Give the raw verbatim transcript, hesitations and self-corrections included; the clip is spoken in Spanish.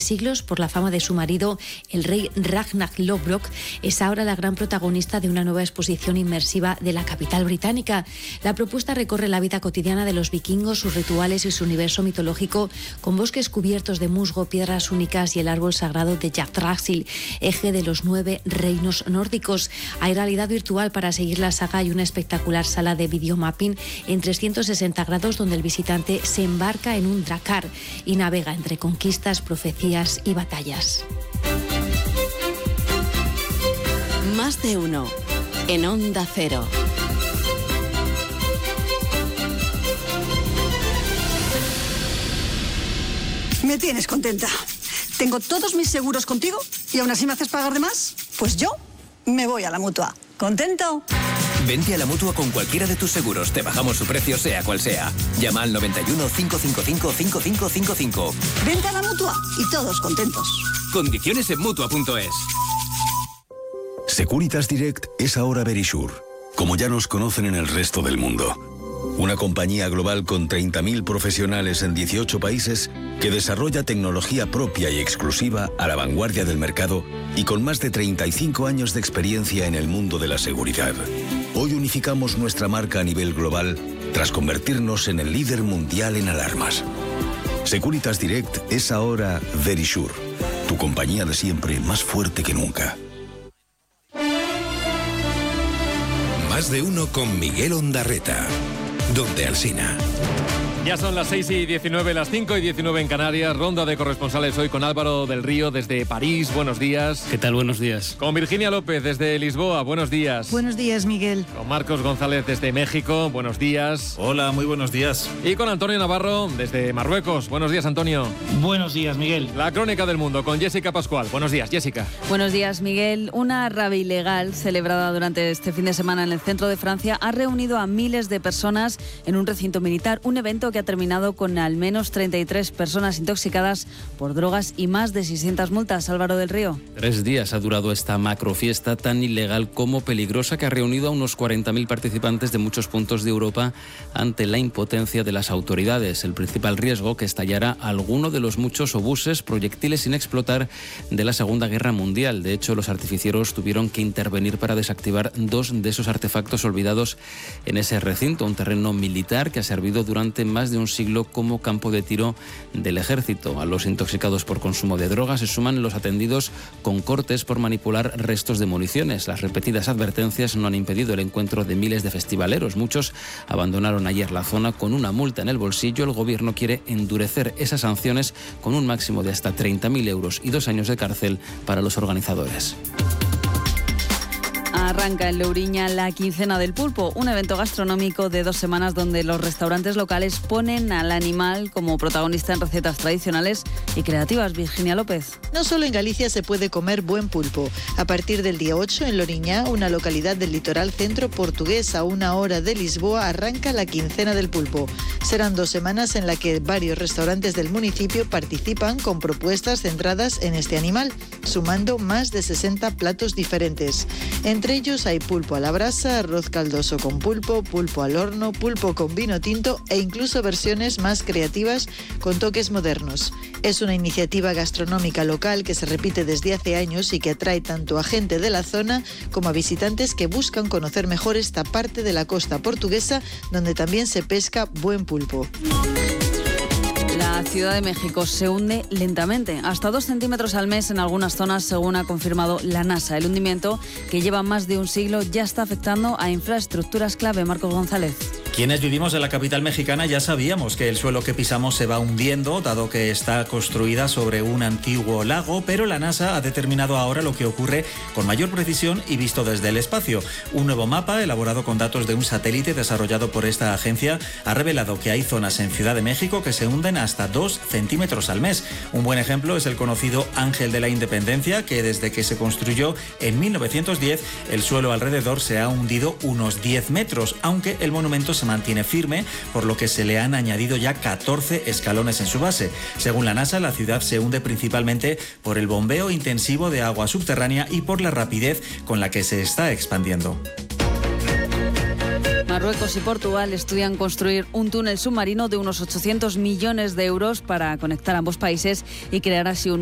siglos por la fama de su marido, el rey Ragnar Lothbrok, es ahora la gran protagonista de una nueva exposición inmersiva de la capital británica. La propuesta recorre la vida cotidiana de los vikingos, sus rituales y su universo mitológico, con bosques cubiertos de musgo, piedras únicas y el árbol sagrado de Yggdrasil, eje de los nueve reinos nórdicos. Hay realidad virtual para seguir la saga y una espectacular sala de videomapping en trescientos sesenta grados donde el visitante se embarca en un drakkar y navega entre conquistas, profecías y batallas. Más de uno en Onda Cero. Me tienes contenta. Tengo todos mis seguros contigo y aún así me haces pagar de más. Pues yo me voy a la Mutua. ¿Contento? Vente a la Mutua con cualquiera de tus seguros. Te bajamos su precio, sea cual sea. Llama al noventa y uno, cinco cinco cinco, cinco cinco cinco cinco. Vente a la Mutua y todos contentos. Condiciones en Mutua punto es. Securitas Direct es ahora Verisure, como ya nos conocen en el resto del mundo. Una compañía global con treinta mil profesionales en dieciocho países que desarrolla tecnología propia y exclusiva a la vanguardia del mercado y con más de treinta y cinco años de experiencia en el mundo de la seguridad. Hoy unificamos nuestra marca a nivel global tras convertirnos en el líder mundial en alarmas. Securitas Direct es ahora Verisure, tu compañía de siempre más fuerte que nunca. Más de uno con Miguel Ondarreta. Donde Alsina. Ya son las seis y diecinueve, las cinco y diecinueve en Canarias. Ronda de corresponsales hoy con Álvaro del Río desde París. Buenos días. ¿Qué tal? Buenos días. Con Virginia López desde Lisboa. Buenos días. Buenos días, Miguel. Con Marcos González desde México. Buenos días. Hola, muy buenos días. Y con Antonio Navarro desde Marruecos. Buenos días, Antonio. Buenos días, Miguel. La crónica del mundo con Jessica Pascual. Buenos días, Jessica. Buenos días, Miguel. Una rave ilegal celebrada durante este fin de semana en el centro de Francia ha reunido a miles de personas en un recinto militar. Un evento que ha terminado con al menos treinta y tres personas intoxicadas por drogas y más de seiscientas multas. Álvaro del Río. Tres días ha durado esta macrofiesta tan ilegal como peligrosa que ha reunido a unos cuarenta mil participantes de muchos puntos de Europa ante la impotencia de las autoridades. El principal riesgo que estallara alguno de los muchos obuses, proyectiles sin explotar de la Segunda Guerra Mundial. De hecho, los artificieros tuvieron que intervenir para desactivar dos de esos artefactos olvidados en ese recinto, un terreno militar que ha servido durante más de un siglo como campo de tiro del ejército. A los intoxicados por consumo de drogas se suman los atendidos con cortes por manipular restos de municiones. Las repetidas advertencias no han impedido el encuentro de miles de festivaleros. Muchos abandonaron ayer la zona con una multa en el bolsillo. El gobierno quiere endurecer esas sanciones con un máximo de hasta treinta mil euros y dos años de cárcel para los organizadores. Arranca en Louriña la quincena del pulpo, un evento gastronómico de dos semanas donde los restaurantes locales ponen al animal como protagonista en recetas tradicionales y creativas. Virginia López. No solo en Galicia se puede comer buen pulpo. A partir del día ocho en Louriña, una localidad del litoral centro portugués a una hora de Lisboa, arranca la quincena del pulpo. Serán dos semanas en las que varios restaurantes del municipio participan con propuestas centradas en este animal, sumando más de sesenta platos diferentes. Entre ellos hay pulpo a la brasa, arroz caldoso con pulpo, pulpo al horno, pulpo con vino tinto e incluso versiones más creativas con toques modernos. Es una iniciativa gastronómica local que se repite desde hace años y que atrae tanto a gente de la zona como a visitantes que buscan conocer mejor esta parte de la costa portuguesa donde también se pesca buen pulpo. La Ciudad de México se hunde lentamente, hasta dos centímetros al mes en algunas zonas, según ha confirmado la NASA. El hundimiento, que lleva más de un siglo, ya está afectando a infraestructuras clave. Marcos González. Quienes vivimos en la capital mexicana ya sabíamos que el suelo que pisamos se va hundiendo, dado que está construida sobre un antiguo lago, pero la NASA ha determinado ahora lo que ocurre con mayor precisión y visto desde el espacio. Un nuevo mapa, elaborado con datos de un satélite desarrollado por esta agencia, ha revelado que hay zonas en Ciudad de México que se hunden hasta dos centímetros al mes. Un buen ejemplo es el conocido Ángel de la Independencia, que desde que se construyó en mil novecientos diez, el suelo alrededor se ha hundido unos diez metros, aunque el monumento se mantiene firme, por lo que se le han añadido ya catorce escalones en su base. Según la NASA, la ciudad se hunde principalmente por el bombeo intensivo de agua subterránea y por la rapidez con la que se está expandiendo. Marruecos y Portugal estudian construir un túnel submarino de unos ochocientos millones de euros para conectar ambos países y crear así un